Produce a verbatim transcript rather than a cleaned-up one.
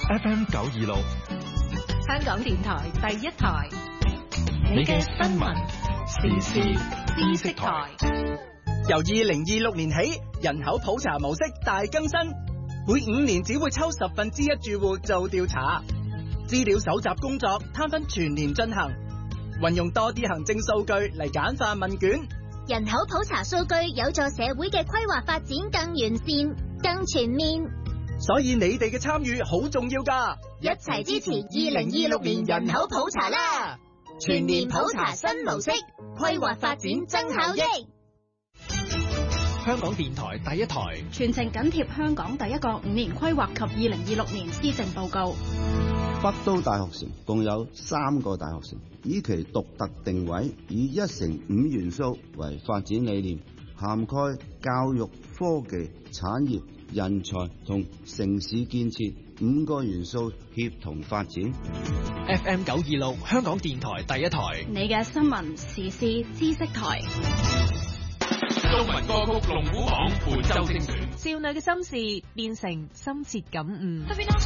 F M 九二六， 香港電台第一台， 你嘅新聞時事知識台。 由二零二六年起，人口普查模式大更新，每五年只會抽十分之一住戶做調查，資料搜集工作攤分全年進行，運用多啲行政數據嚟簡化問卷。 人口普查數據有助社會嘅規劃發展更完善、更全面， 所以你哋嘅參與好重要㗎， 一齊支持二零二六年人口普查啦！全年普查新模式，規劃發展增效益。 香港電台第一台， 全程緊貼香港第一個五年規劃及二零二六年施政報告。 北都大學城共有三個大學城，以其獨特定位，以一城五元素為發展理念，涵蓋教育、科技、產業、人才同城市建設五個元素協同發展。 F M 九二六香港電台第一台， 你嘅新聞時事知識台。 中文歌曲龍虎榜本周精選， 少女嘅心事變成深切感悟。